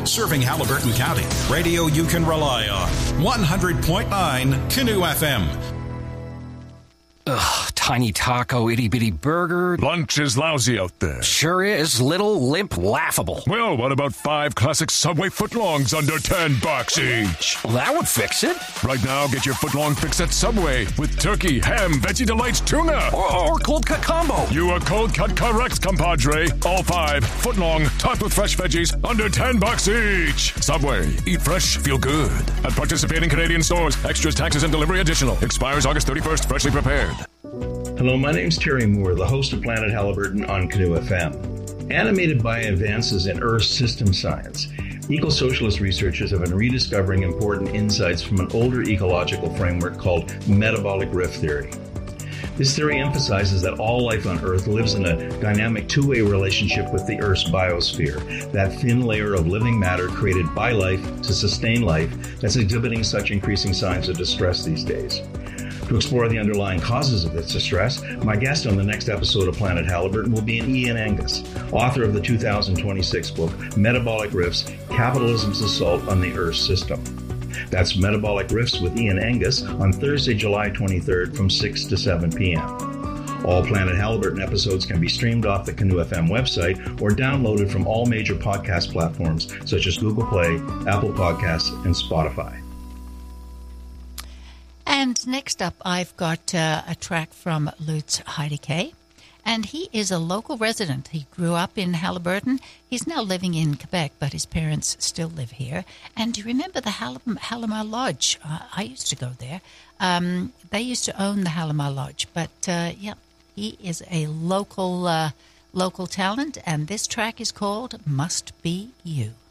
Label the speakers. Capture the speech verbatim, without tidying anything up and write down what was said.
Speaker 1: Serving Haliburton County. Radio you can rely on. one hundred point nine Canoe F M.
Speaker 2: Ugh, tiny taco, itty-bitty burger.
Speaker 3: Lunch is lousy out there.
Speaker 2: Sure is. Little, limp, laughable.
Speaker 3: Well, what about five classic Subway footlongs under ten bucks each?
Speaker 2: Well, that would fix it.
Speaker 3: Right now, get your footlong fix at Subway with turkey, ham, Veggie Delights, tuna.
Speaker 2: Or, or cold cut combo.
Speaker 3: You are cold cut correct, compadre. All five, footlong, topped with fresh veggies, under ten bucks each. Subway, eat fresh, feel good. At participating Canadian stores, extras, taxes, and delivery additional. Expires August thirty-first, freshly prepared.
Speaker 4: Hello, my name's Terry Moore, the host of Planet Haliburton on Canoe F M. Animated by advances in Earth system science, eco-socialist researchers have been rediscovering important insights from an older ecological framework called metabolic rift theory. This theory emphasizes that all life on Earth lives in a dynamic two-way relationship with the Earth's biosphere, that thin layer of living matter created by life to sustain life that's exhibiting such increasing signs of distress these days. To explore the underlying causes of this distress, my guest on the next episode of Planet Haliburton will be Ian Angus, author of the two thousand twenty-six book, Metabolic Rifts, Capitalism's Assault on the Earth System. That's Metabolic Rifts with Ian Angus on Thursday, July twenty-third from six to seven p.m. All Planet Haliburton episodes can be streamed off the Canoe F M website or downloaded from all major podcast platforms such as Google Play, Apple Podcasts, and Spotify.
Speaker 5: And next up, I've got uh, a track from Lutz Heidecke, and he is a local resident. He grew up in Haliburton. He's now living in Quebec, but his parents still live here. And do you remember the Halim- Halimar Lodge? Uh, I used to go there. Um, they used to own the Halimar Lodge, but uh, yeah, he is a local uh, local talent, and this track is called Must Be You.